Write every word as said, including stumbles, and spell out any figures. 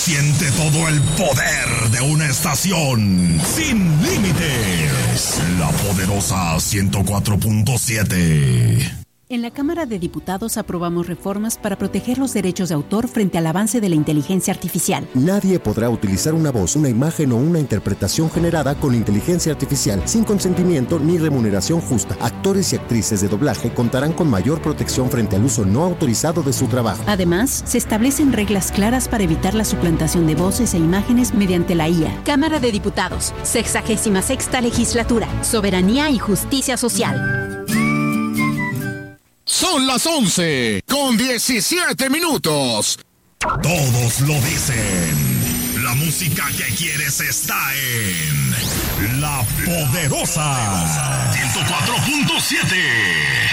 Siente todo el poder de una estación sin límites. La poderosa ciento cuatro punto siete. En la Cámara de Diputados aprobamos reformas para proteger los derechos de autor frente al avance de la inteligencia artificial. Nadie podrá utilizar una voz, una imagen o una interpretación generada con inteligencia artificial sin consentimiento ni remuneración justa. Actores y actrices de doblaje contarán con mayor protección frente al uso no autorizado de su trabajo. Además, se establecen reglas claras para evitar la suplantación de voces e imágenes mediante la I A. Cámara de Diputados, sexagésima sexta legislatura, soberanía y justicia social. Son las once con diecisiete minutos. Todos lo dicen. La música que quieres está en La Poderosa ciento cuatro punto siete.